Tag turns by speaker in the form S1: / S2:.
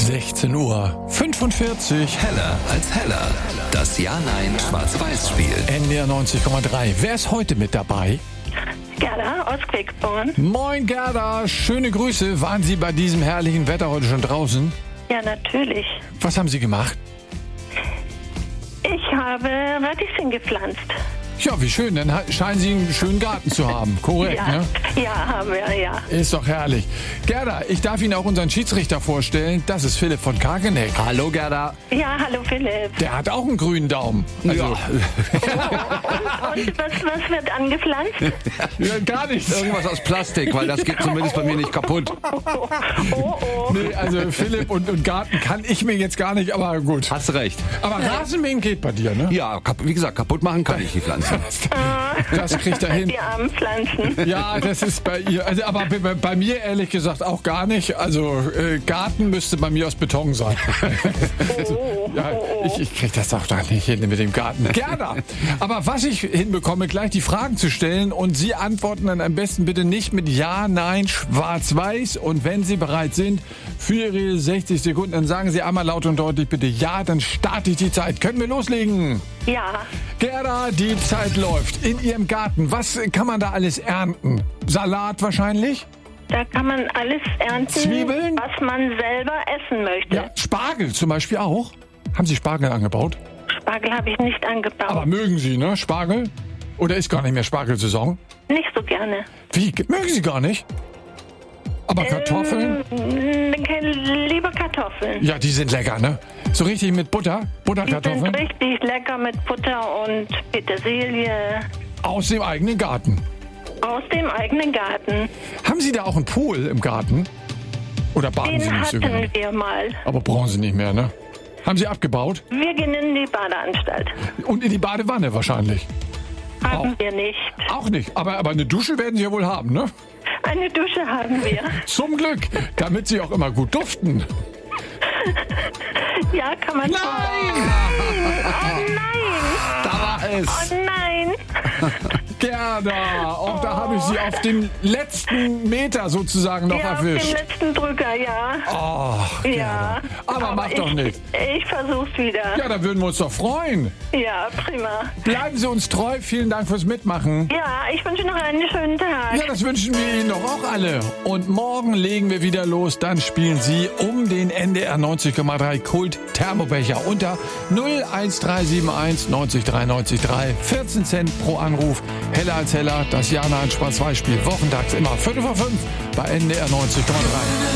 S1: 16 Uhr 45.
S2: Heller als heller. Das Ja-Nein-Schwarz-Weiß-Spiel.
S1: NDR 90,3. Wer ist heute mit dabei?
S3: Gerda aus Quickborn.
S1: Moin Gerda, schöne Grüße. Waren Sie bei diesem herrlichen Wetter heute schon draußen?
S3: Ja, natürlich.
S1: Was haben Sie gemacht?
S3: Ich habe Radieschen gepflanzt.
S1: Ja, wie schön. Dann scheinen Sie einen schönen Garten zu haben. Korrekt,
S3: Ja,
S1: ne?
S3: ja, haben wir, ja.
S1: Ist doch herrlich. Gerda, ich darf Ihnen auch unseren Schiedsrichter vorstellen. Das ist Philipp von Karkeneck.
S2: Hallo Gerda.
S3: Ja, hallo Philipp.
S1: Der hat auch einen grünen Daumen. Also,
S3: Und was wird angepflanzt?
S1: ja, gar nichts.
S2: Irgendwas aus Plastik, weil das geht zumindest bei mir nicht kaputt.
S3: Oh.
S1: Nee, also Philipp und Garten kann ich mir jetzt gar nicht, aber gut.
S2: Hast recht.
S1: Aber Rasenmähen geht bei dir, ne?
S2: Ja, wie gesagt, kaputt machen kann ich die Pflanze.
S1: Das kriegt er hin.
S3: Die armen Pflanzen.
S1: Ja, das ist bei ihr. Also, aber bei mir ehrlich gesagt auch gar nicht. Also Garten müsste bei mir aus Beton sein. Ja, ich krieg das doch gar nicht hin mit dem Garten. Gerda, aber was ich hinbekomme, gleich die Fragen zu stellen und Sie antworten dann am besten bitte nicht mit Ja, Nein, Schwarz-Weiß. Und wenn Sie bereit sind für Ihre 60 Sekunden, dann sagen Sie einmal laut und deutlich bitte Ja, dann starte ich die Zeit. Können wir loslegen?
S3: Ja,
S1: Gerda, die Zeit läuft. In Ihrem Garten, was kann man da alles ernten? Salat wahrscheinlich?
S3: da kann man alles ernten,
S1: Zwiebeln?
S3: was man selber essen möchte.
S1: Ja, Spargel zum Beispiel auch. Haben Sie Spargel angebaut?
S3: Spargel habe ich nicht angebaut.
S1: Aber mögen Sie, ne? Spargel? Oder ist gar nicht mehr Spargelsaison?
S3: Nicht so gerne.
S1: Wie? Mögen Sie gar nicht? Aber Kartoffeln?
S3: Lieber Kartoffeln.
S1: Ja, die sind lecker, ne? So richtig mit Butter?
S3: Die sind
S1: Butterkartoffeln?
S3: richtig lecker mit Butter und Petersilie
S1: Aus dem eigenen Garten.
S3: aus dem eigenen Garten.
S1: Haben Sie da auch einen Pool im Garten? Oder baden Sie
S3: Den
S1: nicht so gerne?
S3: hatten wir mal.
S1: Aber brauchen Sie nicht mehr, ne? Haben Sie abgebaut?
S3: Wir gehen in die Badeanstalt.
S1: Und in die Badewanne wahrscheinlich?
S3: Haben wir nicht.
S1: Auch nicht. Aber eine Dusche werden Sie ja wohl haben, ne?
S3: Eine Dusche haben wir.
S1: Zum Glück, damit Sie auch immer gut duften.
S3: Ja, kann man
S1: Nein!
S3: Oh nein!
S2: Da war es.
S3: Oh nein!
S1: Gerda, auch da habe ich Sie auf den letzten Meter sozusagen noch
S3: Ja, auf dem
S1: erwischt.
S3: letzten Drücker, ja.
S1: Oh,
S3: Ja.
S1: Aber macht doch nichts.
S3: Ich versuch's wieder.
S1: Ja, da würden wir uns doch freuen.
S3: Ja, prima.
S1: Bleiben Sie uns treu. Vielen Dank fürs Mitmachen.
S3: Ja, ich wünsche noch einen schönen Tag.
S1: Ja, das wünschen wir Ihnen doch auch alle. Und morgen legen wir wieder los. Dann spielen Sie um den NDR 90,3 Kult Thermobecher unter 01371 90 93 3. 14 Cent pro Anruf. Heller als heller. Das Ja-Nein-Schwarz-Weiß-Spiel. Wochentags immer 4:45 bei NDR 90,3.